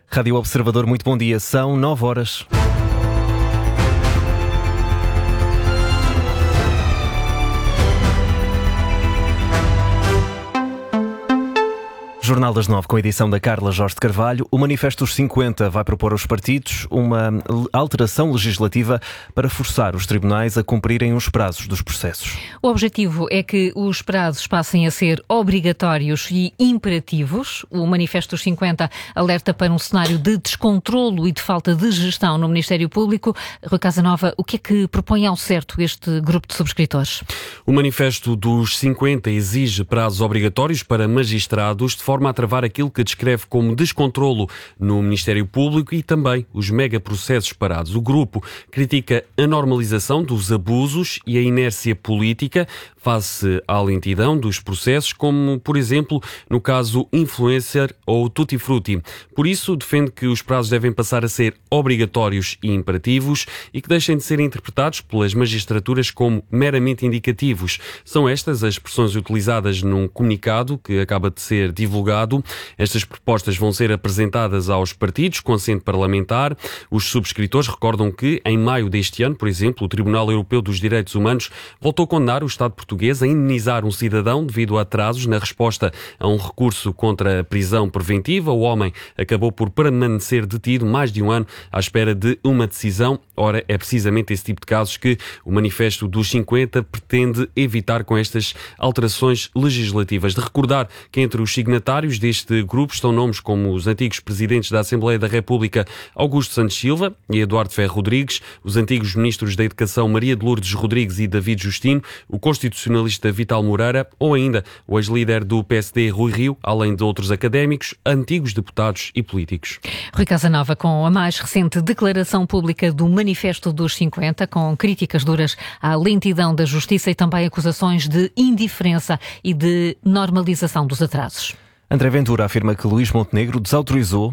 Rádio Observador, muito bom dia. São 9 horas. Jornal das 9, com a edição da Carla Jorge de Carvalho. O Manifesto dos 50 vai propor aos partidos uma alteração legislativa para forçar os tribunais a cumprirem os prazos dos processos. O objetivo é que os prazos passem a ser obrigatórios e imperativos. O Manifesto dos 50 alerta para um cenário de descontrolo e de falta de gestão no Ministério Público. Rui Casanova, o que é que propõe ao certo este grupo de subscritores? O Manifesto dos 50 exige prazos obrigatórios para magistrados, de forma a travar aquilo que descreve como descontrolo no Ministério Público e também os megaprocessos parados. O grupo critica a normalização dos abusos e a inércia política face à lentidão dos processos, como, por exemplo, no caso Influencer ou Tutti Frutti. Por isso, defende que os prazos devem passar a ser obrigatórios e imperativos e que deixem de ser interpretados pelas magistraturas como meramente indicativos. São estas as expressões utilizadas num comunicado que acaba de ser divulgado. Estas propostas vão ser apresentadas aos partidos com assento parlamentar. Os subscritores recordam que, em maio deste ano, por exemplo, o Tribunal Europeu dos Direitos Humanos voltou a condenar o Estado português a indemnizar um cidadão devido a atrasos na resposta a um recurso contra a prisão preventiva. O homem acabou por permanecer detido mais de um ano à espera de uma decisão. Ora, é precisamente esse tipo de casos que o Manifesto dos 50 pretende evitar com estas alterações legislativas. De recordar que entre os signatários deste grupo estão nomes como os antigos presidentes da Assembleia da República Augusto Santos Silva e Eduardo Ferro Rodrigues, os antigos ministros da Educação Maria de Lourdes Rodrigues e David Justino, o constitucionalista Vital Moreira ou ainda o ex-líder do PSD Rui Rio, além de outros académicos, antigos deputados e políticos. Rui Casanova, com a mais recente declaração pública do Manifesto dos 50, com críticas duras à lentidão da justiça e também acusações de indiferença e de normalização dos atrasos. André Ventura afirma que Luís Montenegro desautorizou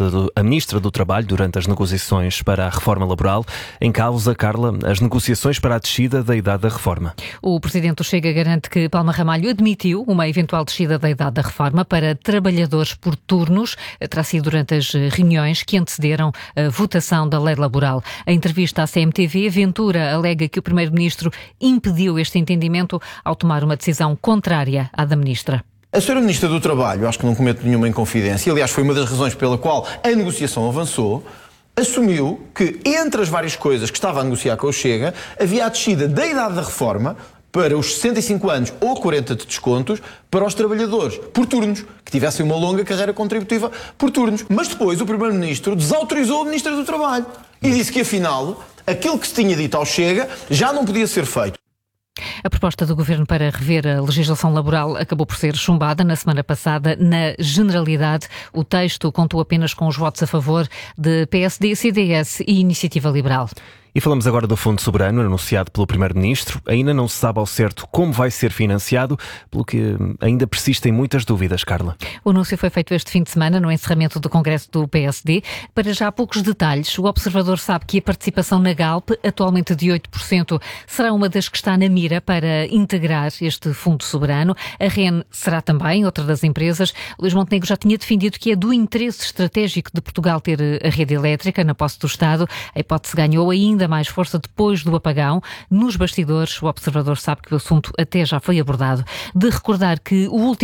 a Ministra do Trabalho durante as negociações para a reforma laboral. Em causa, Carla, as negociações para a descida da idade da reforma. O Presidente do Chega garante que Palma Ramalho admitiu uma eventual descida da idade da reforma para trabalhadores por turnos. Terá sido durante as reuniões que antecederam a votação da lei laboral. Em entrevista à CMTV, Ventura alega que o Primeiro-Ministro impediu este entendimento ao tomar uma decisão contrária à da Ministra. A Sra. Ministra do Trabalho, acho que não cometo nenhuma inconfidência, aliás foi uma das razões pela qual a negociação avançou, assumiu que entre as várias coisas que estava a negociar com o Chega, havia a descida da idade da reforma para os 65 anos ou 40 de descontos para os trabalhadores por turnos, que tivessem uma longa carreira contributiva por turnos. Mas depois o Primeiro-Ministro desautorizou a Ministra do Trabalho e disse que afinal aquilo que se tinha dito ao Chega já não podia ser feito. A proposta do Governo para rever a legislação laboral acabou por ser chumbada na semana passada. Na generalidade, o texto contou apenas com os votos a favor de PSD, CDS e Iniciativa Liberal. E falamos agora do Fundo Soberano, anunciado pelo Primeiro-Ministro. Ainda não se sabe ao certo como vai ser financiado, pelo que ainda persistem muitas dúvidas, Carla. O anúncio foi feito este fim de semana, no encerramento do Congresso do PSD. Para já poucos detalhes, o Observador sabe que a participação na Galp, atualmente de 8%, será uma das que está na mira para integrar este Fundo Soberano. A REN será também outra das empresas. Luís Montenegro já tinha defendido que é do interesse estratégico de Portugal ter a rede elétrica na posse do Estado. A hipótese ganhou ainda mais força depois do apagão. Nos bastidores, o Observador sabe que o assunto até já foi abordado. De recordar que o último